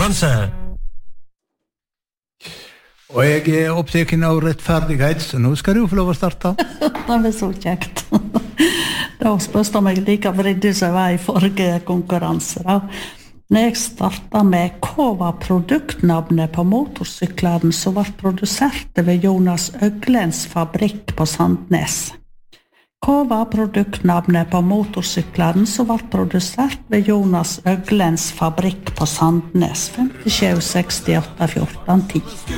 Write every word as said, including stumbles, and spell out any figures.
konkurranse. Og jeg er opptaken av rettferdighet, så nå skal du få lov å starte. Det var så kjekt. Da spørste meg like vridd som jeg var i forrige konkurranse. Da. Når jeg startet med hva var produktnavnet på motorsyklene som var produsert ved Jonas Øglens fabrikk på Sandnes? Hva var produktnavnet på motorsyklene som var produsert ved Jonas Øglens fabrikk på Sandnes? fem sju seks åtte fjorten ti